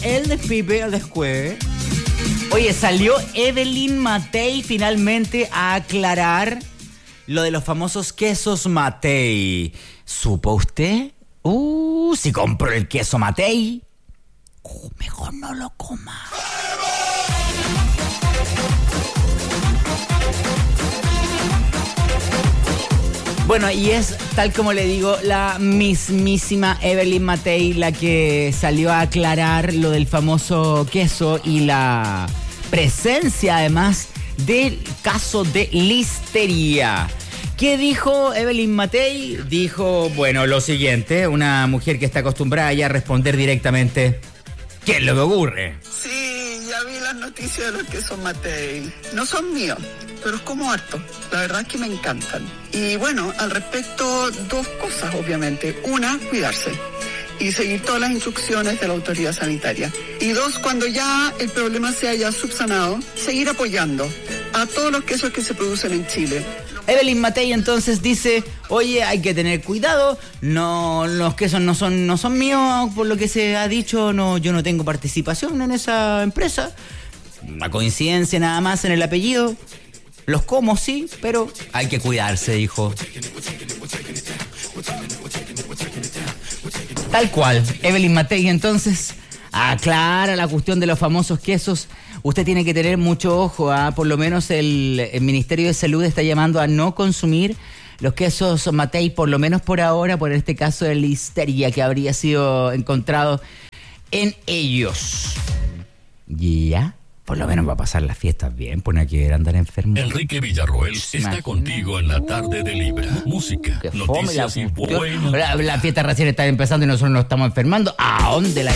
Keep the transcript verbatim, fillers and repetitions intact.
el despipe al descueve. Oye, salió Evelyn Matei finalmente a aclarar lo de los famosos quesos Matei. ¿Supo usted? Uh, si compró el queso Matei, uh, mejor no lo coma. Bueno, y es tal como le digo, la mismísima Evelyn Matei la que salió a aclarar lo del famoso queso y la presencia además del caso de listeria. ¿Qué dijo Evelyn Matei? Dijo, bueno, lo siguiente, una mujer que está acostumbrada ya a responder directamente, ¿qué es lo que ocurre? Sí, ya vi las noticias de los quesos Matei. No son míos, pero es como harto. La verdad es que me encantan. Y bueno, al respecto, dos cosas, obviamente. Una, cuidarse y seguir todas las instrucciones de la autoridad sanitaria. Y dos, cuando ya el problema se haya subsanado, seguir apoyando a todos los quesos que se producen en Chile. Evelyn Matei entonces dice, oye, hay que tener cuidado, no, los quesos no son, no son míos, por lo que se ha dicho, no, yo no tengo participación en esa empresa, una coincidencia nada más en el apellido, los como sí, pero hay que cuidarse, dijo. Tal cual, Evelyn Matei entonces aclara la cuestión de los famosos quesos. Usted tiene que tener mucho ojo, ¿eh? Por lo menos el, el Ministerio de Salud está llamando a no consumir los quesos Matei, por lo menos por ahora, por este caso de listeria que habría sido encontrado en ellos. Ya, por lo menos va a pasar las fiestas bien, pues no hay que andar enfermo. Enrique Villarroel está Imagina. contigo en la tarde de Libra. Música, noticias y buenas. La, la fiesta recién está empezando y nosotros nos estamos enfermando. ¿A dónde la